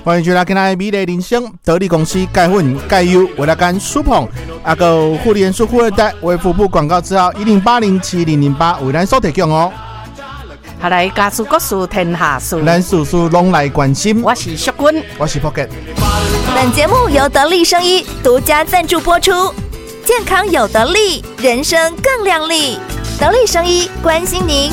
欢迎回来，今天美丽人生得力公司钙粉钙优为了干舒捧，阿个护理元素富二代为服务广告字号10807008为咱所提供哦。 好来，家事国事天下事， 咱事事拢来关心。 我是淑君， 我是 Pocket。 本节目由得力生医独家赞助播出，健康有得力，人生更亮丽。得力生医关心您。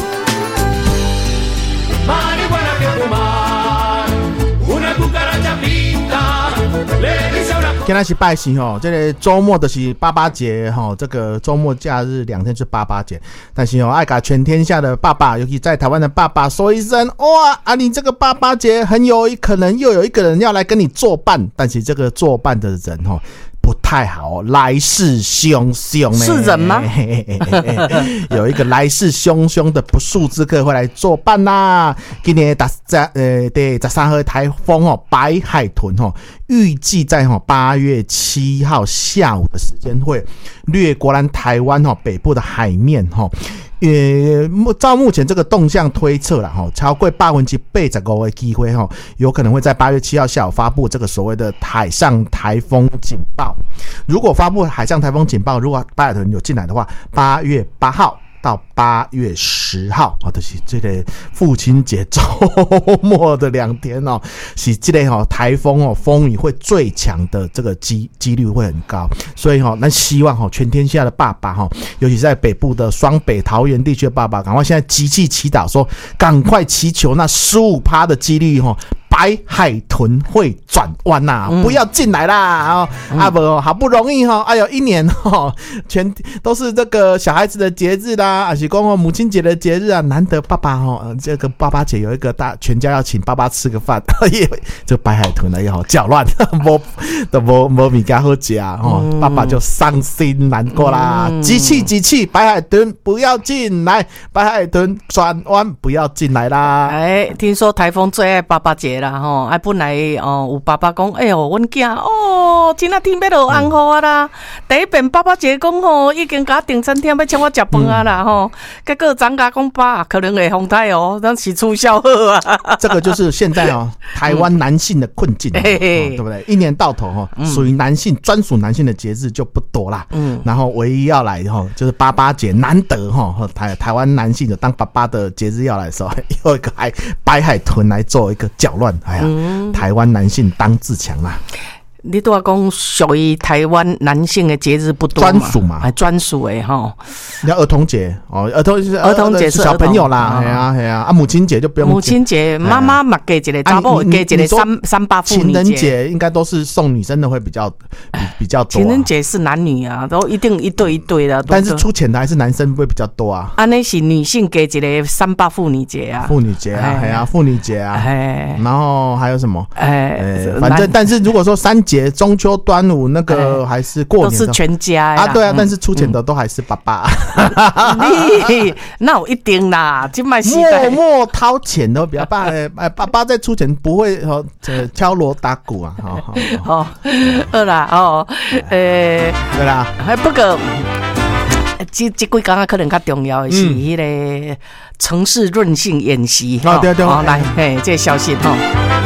今天是拜四吼，这个周末就是爸爸节吼，这个周末假日2天是爸爸节，但是爱给全天下的爸爸，尤其在台湾的爸爸说一声哇啊，你这个爸爸节很有可能又有一个人要来跟你作伴，但是这个作伴的人吼不太好，来势汹汹呢。 是人吗？ 有一个来势汹汹的不速之客会来作伴啦。今年第13号台风哦，白海豚哦，预计在8月7号下午的时间会掠过咱台湾哦北部的海面哦。照目前这个动向推测啦，超过85%的机会有可能会在8月7号下午发布这个所谓的海上台风警报。如果发布海上台风警报，如果白海豚有进来的话，8月8号到8月10号就是这个父亲节周末的2天是这个台风风雨会最强的这个几率会很高，所以咱希望全天下的爸爸尤其在北部的双北桃园地区的爸爸，赶快现在集气祈祷说，赶快祈求那15%的几率白海豚会转弯呐，不要进来啦！好不容易哎呦，一年全都是这个小孩子的节日啦，还是讲母亲节的节日啊，难得爸爸这个爸爸节有一个全家要请爸爸吃个饭，这白海豚也好搅乱，没米给好吃爸爸就伤心难过啦。集气，白海豚不要进来，白海豚转弯不要进来啦。 听说台风最爱爸爸节啦吼，本来有爸爸讲，哎呦，阮囝今仔天要落红雨啦。第一遍爸爸节讲已经甲订餐厅要请我食饭啊啦吼，结果张家讲爸可能会风台咱是促销好啊。 这个就是现在台湾男性的困境，对不对？一年到头属于男性专属男性的节日就不多啦。然后唯一要来就是爸爸节，难得台湾男性有当爸爸的节日要来的时候，有一个白海豚来做一个搅乱。台湾男性当自强啦。 你都要讲属于台湾男性的节日不多嘛， 专属嘛， 专属的哈。 要儿童节儿童节是小朋友啦，母亲节就不用。 母亲节妈妈嘛给一个，查某给一个338妇女节。 情人节应该都是送女生的会比较多。 情人节是男女啊，都一定一对一对的。 但是出钱的还是男生会比较多啊。 那是女性给一个38妇女节啊。 妇女节啊，妇女节啊。然后还有什么？反正但是如果说3节，中秋、端午那个还是过年都是全家啊， 对啊，但是出钱的都还是爸爸。 那我一定啦，今麦默默掏钱的比较爸爸在出钱不会敲锣打鼓啊。 好啦对啦， 不过这几天可能较重要的是那个城市韧性演习。 对， 来这消息